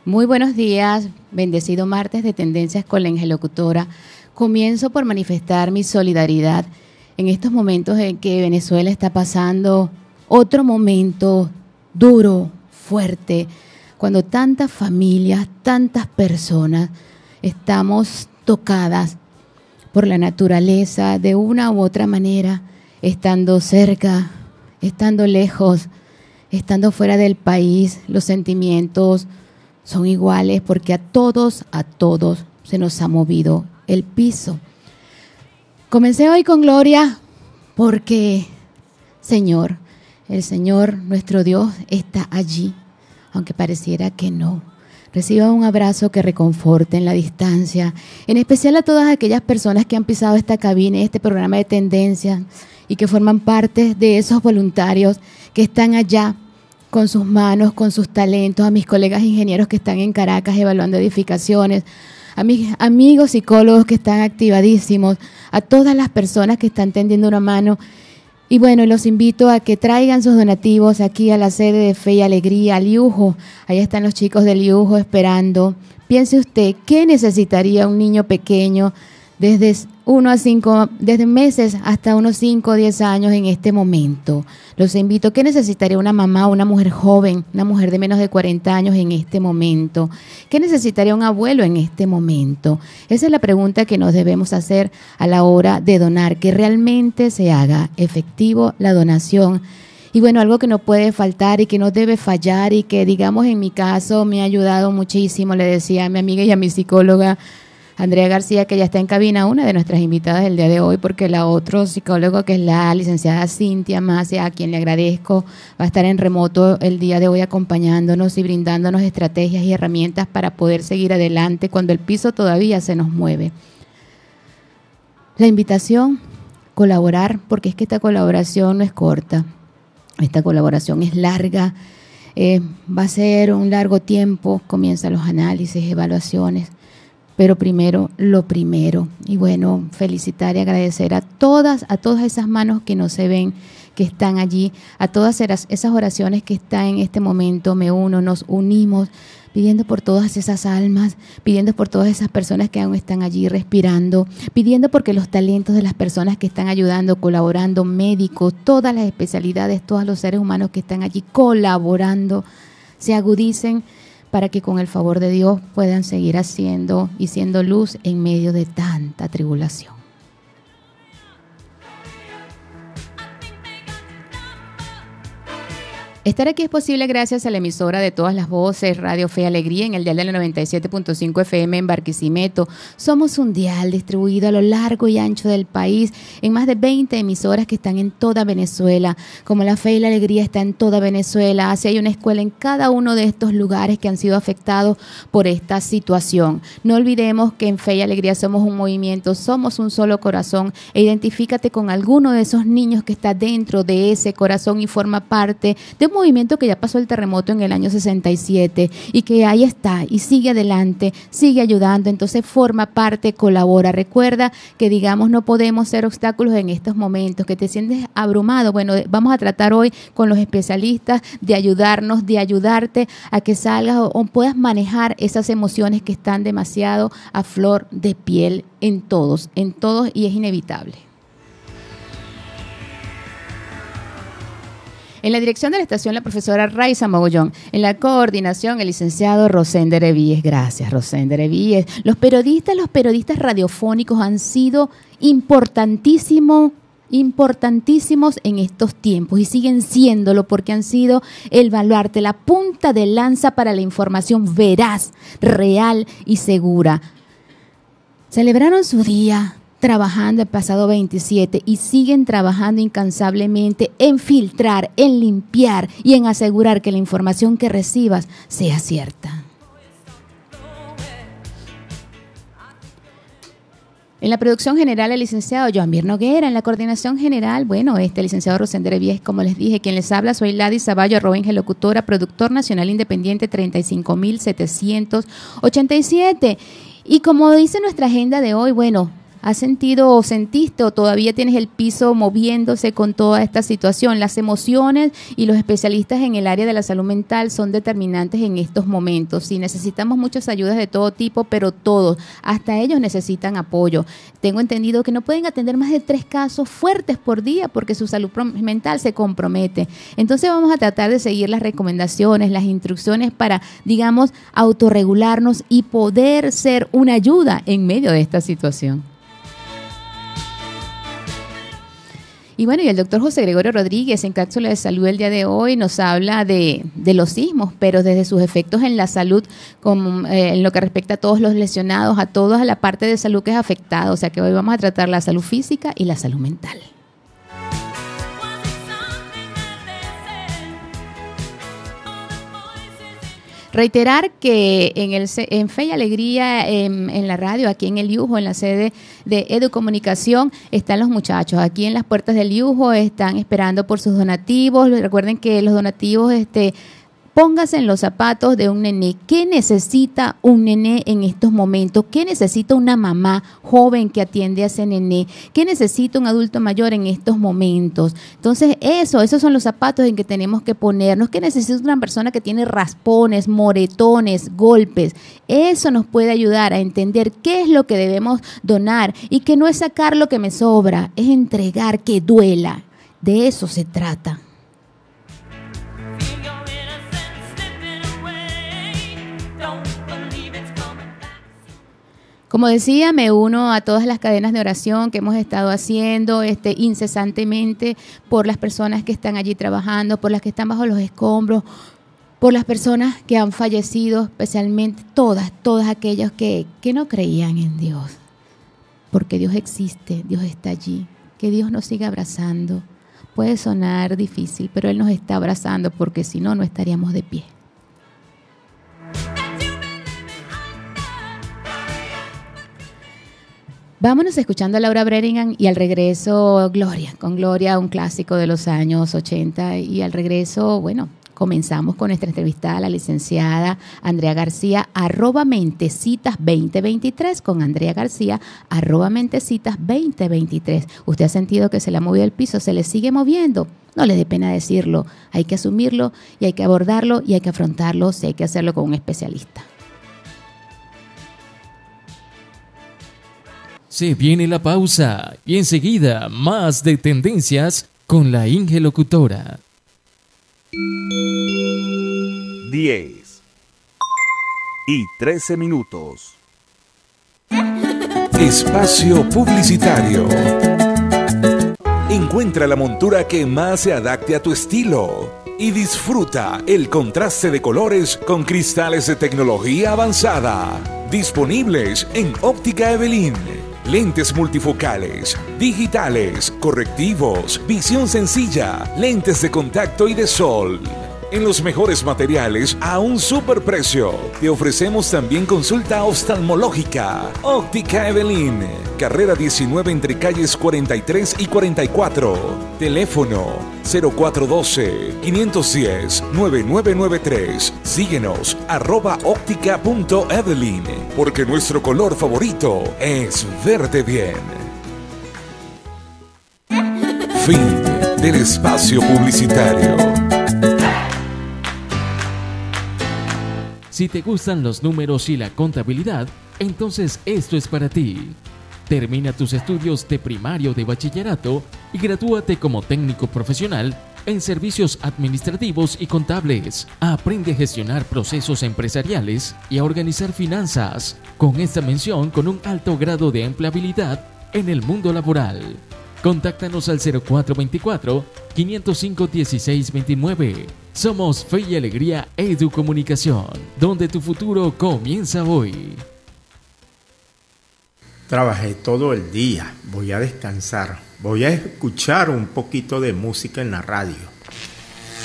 Muy buenos días, bendecido martes de Tendencias con la Ingelocutora. Comienzo por manifestar mi solidaridad en estos momentos en que Venezuela está pasando otro momento duro, fuerte, cuando tantas familias, tantas personas estamos tocadas por la naturaleza de una u otra manera, estando cerca, estando lejos, estando fuera del país, los sentimientos son iguales porque a todos se nos ha movido el piso. Comencé hoy con gloria porque, Señor, el Señor, nuestro Dios, está allí, aunque pareciera que no. Reciba un abrazo que reconforte en la distancia, en especial a todas aquellas personas que han pisado esta cabina y este programa de Tendencias y que forman parte de esos voluntarios que están allá con sus manos, con sus talentos, a mis colegas ingenieros que están en Caracas evaluando edificaciones, a mis amigos psicólogos que están activadísimos, a todas las personas que están tendiendo una mano. Y bueno, los invito a que traigan sus donativos aquí a la sede de Fe y Alegría, al Liujo. Ahí están los chicos del Liujo esperando. Piense usted, ¿qué necesitaría un niño pequeño desde meses hasta unos 5 o 10 años en este momento? Los invito, ¿qué necesitaría una mamá, una mujer joven, una mujer de menos de 40 años en este momento? ¿Qué necesitaría un abuelo en este momento? Esa es la pregunta que nos debemos hacer a la hora de donar, que realmente se haga efectivo la donación. Y bueno, algo que no puede faltar y que no debe fallar y que, digamos, en mi caso me ha ayudado muchísimo, le decía a mi amiga y a mi psicóloga Andrea García, que ya está en cabina, una de nuestras invitadas del día de hoy, porque la otra psicóloga, que es la licenciada Cintia Macia, a quien le agradezco, va a estar en remoto el día de hoy acompañándonos y brindándonos estrategias y herramientas para poder seguir adelante cuando el piso todavía se nos mueve. La invitación, colaborar, porque es que esta colaboración no es corta, esta colaboración es larga, va a ser un largo tiempo, comienzan los análisis, evaluaciones. Pero primero, lo primero. Y bueno, felicitar y agradecer a todas esas manos que no se ven, que están allí, a todas esas oraciones que están en este momento. Me uno, nos unimos, pidiendo por todas esas almas, pidiendo por todas esas personas que aún están allí respirando, pidiendo porque los talentos de las personas que están ayudando, colaborando, médicos, todas las especialidades, todos los seres humanos que están allí colaborando, se agudicen, para que con el favor de Dios puedan seguir haciendo y siendo luz en medio de tanta tribulación. Estar aquí es posible gracias a la emisora de todas las voces, Radio Fe y Alegría, en el dial de la 97.5 FM en Barquisimeto. Somos un dial distribuido a lo largo y ancho del país en más de 20 emisoras que están en toda Venezuela. Como la Fe y la Alegría está en toda Venezuela, así hay una escuela en cada uno de estos lugares que han sido afectados por esta situación. No olvidemos que en Fe y Alegría somos un movimiento, somos un solo corazón, e identifícate con alguno de esos niños que está dentro de ese corazón y forma parte de un movimiento que ya pasó el terremoto en el año 67 y que ahí está y sigue adelante, sigue ayudando, entonces forma parte, colabora. Recuerda que, digamos, no podemos ser obstáculos en estos momentos, que te sientes abrumado. Bueno, vamos a tratar hoy con los especialistas de ayudarnos, de ayudarte a que salgas o puedas manejar esas emociones que están demasiado a flor de piel en todos, y es inevitable. En la dirección de la estación, la profesora Raiza Mogollón. En la coordinación, el licenciado Rosender Evíes. Gracias, Rosender Evíes. Los periodistas radiofónicos han sido importantísimos en estos tiempos y siguen siéndolo porque han sido el baluarte, la punta de lanza para la información veraz, real y segura. Celebraron su día trabajando el pasado 27 y siguen trabajando incansablemente en filtrar, en limpiar y en asegurar que la información que recibas sea cierta. En la producción general, el licenciado Joamir Noguera. En la coordinación general, licenciado Rosender Evíes, como les dije, quien les habla, soy Ladis Zavallo, @Ingelocutora, productor nacional independiente 35.787. Y como dice nuestra agenda de hoy, ¿Has sentido o sentiste o todavía tienes el piso moviéndose con toda esta situación? Las emociones y los especialistas en el área de la salud mental son determinantes en estos momentos. Sí, necesitamos muchas ayudas de todo tipo, pero todos, hasta ellos necesitan apoyo. Tengo entendido que no pueden atender más de 3 casos fuertes por día porque su salud mental se compromete. Entonces vamos a tratar de seguir las recomendaciones, las instrucciones para, digamos, autorregularnos y poder ser una ayuda en medio de esta situación. Y bueno, y el doctor José Gregorio Rodríguez en Cápsula de Salud el día de hoy nos habla de los sismos, pero desde sus efectos en la salud, en lo que respecta a todos los lesionados, a toda la parte de salud que es afectada. O sea que hoy vamos a tratar la salud física y la salud mental. Reiterar que en Fe y Alegría, en la radio, aquí en el Yujo, en la sede de Educomunicación, están los muchachos. Aquí en las puertas del Yujo están esperando por sus donativos. Recuerden que los donativos, póngase en los zapatos de un nené. ¿Qué necesita un nené en estos momentos? ¿Qué necesita una mamá joven que atiende a ese nené? ¿Qué necesita un adulto mayor en estos momentos? Entonces, esos son los zapatos en que tenemos que ponernos. ¿Qué necesita una persona que tiene raspones, moretones, golpes? Eso nos puede ayudar a entender qué es lo que debemos donar y que no es sacar lo que me sobra, es entregar que duela. De eso se trata. Como decía, me uno a todas las cadenas de oración que hemos estado haciendo incesantemente por las personas que están allí trabajando, por las que están bajo los escombros, por las personas que han fallecido, especialmente todas aquellas que no creían en Dios. Porque Dios existe, Dios está allí, que Dios nos siga abrazando. Puede sonar difícil, pero Él nos está abrazando porque si no, no estaríamos de pie. Vámonos escuchando a Laura Branigan y al regreso Gloria, con Gloria, un clásico de los años 80. Y al regreso, bueno, comenzamos con nuestra entrevistada, la licenciada Andrea García, @Mentecitas2023, con Andrea García, @Mentecitas2023. ¿Usted ha sentido que se le ha movido el piso? ¿Se le sigue moviendo? No le dé pena decirlo. Hay que asumirlo y hay que abordarlo y hay que afrontarlo. Si hay que hacerlo con un especialista. Se viene la pausa y enseguida más de tendencias con la Inge Locutora. 10 y 13 minutos. Espacio publicitario. Encuentra la montura que más se adapte a tu estilo y disfruta el contraste de colores con cristales de tecnología avanzada. Disponibles en Óptica Evelyn. Lentes multifocales, digitales, correctivos, visión sencilla, lentes de contacto y de sol. En los mejores materiales a un superprecio. Te ofrecemos también consulta oftalmológica. Óptica Evelyn, carrera 19 entre calles 43 y 44. Teléfono 0412-510-9993. Síguenos @óptica.evelyn, porque nuestro color favorito es verte bien. Fin del espacio publicitario. Si te gustan los números y la contabilidad, entonces esto es para ti. Termina tus estudios de primario de bachillerato y gradúate como técnico profesional en servicios administrativos y contables. Aprende a gestionar procesos empresariales y a organizar finanzas, con esta mención con un alto grado de empleabilidad en el mundo laboral. Contáctanos al 0424-505-1629. Somos Fe y Alegría Educomunicación, donde tu futuro comienza hoy. Trabajé todo el día, voy a descansar, voy a escuchar un poquito de música en la radio.